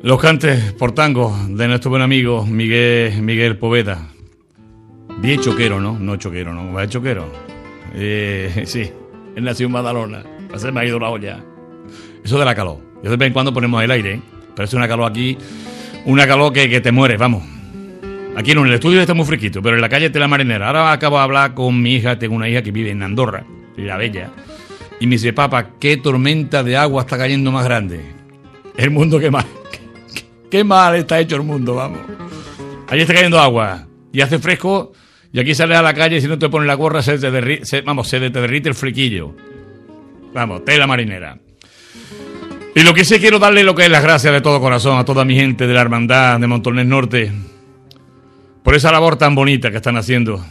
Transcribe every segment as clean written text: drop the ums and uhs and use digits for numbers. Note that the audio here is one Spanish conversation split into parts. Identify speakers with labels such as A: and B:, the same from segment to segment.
A: Los cantes por tango de nuestro buen amigo Miguel Poveda. Bien choquero, ¿no? No choquero, ¿no? ¿Es choquero? Sí, él nació en Badalona. Se me ha ido la olla. Eso de la calor. Yo de vez en cuando ponemos el aire, ¿eh? Pero es una calor aquí, una calor que te mueres, vamos. Aquí no, en el estudio está muy fresquito, pero en la calle está la marinera. Ahora acabo de hablar con mi hija, tengo una hija que vive en Andorra, la bella. Y me dice, papá, qué tormenta de agua está cayendo más grande. El mundo que más... Qué mal está hecho el mundo, vamos. Allí está cayendo agua y hace fresco y aquí sales a la calle y si no te pones la gorra se te derrite el flequillo. Vamos, tela marinera. Y lo que sí quiero darle lo que es las gracias de todo corazón a toda mi gente de la hermandad de Montornés Norte por esa labor tan bonita que están haciendo.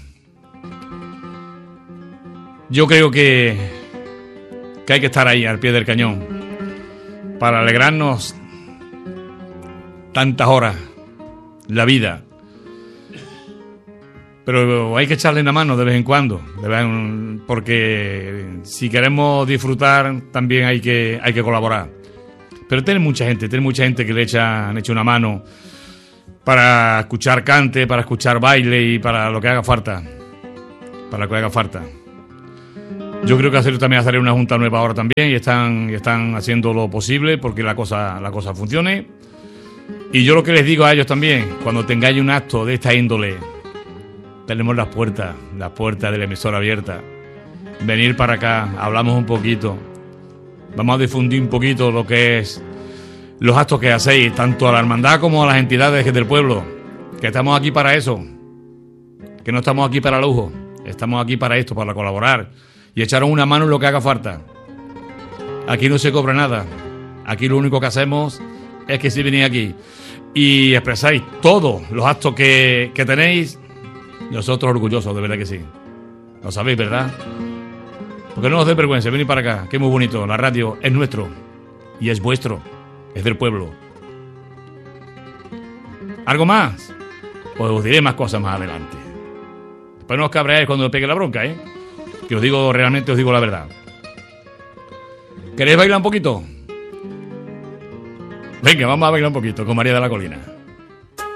A: Yo creo que hay que estar ahí al pie del cañón para alegrarnos tantas horas, la vida. Pero hay que echarle una mano de vez en cuando, porque si queremos disfrutar también hay que colaborar. Pero tiene mucha gente que han hecho una mano para escuchar cante, para escuchar baile y para lo que haga falta. Para lo que haga falta. Yo creo que también va a salir una junta nueva ahora también y están haciendo lo posible porque la cosa funcione. Y yo lo que les digo a ellos también, cuando tengáis un acto de esta índole, tenemos las puertas de la emisora abiertas. Venir para acá, hablamos un poquito, vamos a difundir un poquito lo que es los actos que hacéis, tanto a la hermandad como a las entidades del pueblo, que estamos aquí para eso, que no estamos aquí para lujo, estamos aquí para esto, para colaborar y echaros una mano en lo que haga falta. Aquí no se cobra nada, aquí lo único que hacemos es que si venís aquí y expresáis todos los actos que tenéis, nosotros orgullosos, de verdad que sí. Lo sabéis, ¿verdad? Porque no os dé vergüenza, venid para acá, que es muy bonito. La radio es nuestro y es vuestro, es del pueblo. ¿Algo más? Pues os diré más cosas más adelante. Después no os cabreáis cuando me pegue la bronca, ¿eh? Que os digo, realmente os digo la verdad. ¿Queréis bailar un poquito? Venga, vamos a bailar un poquito con María de la Colina.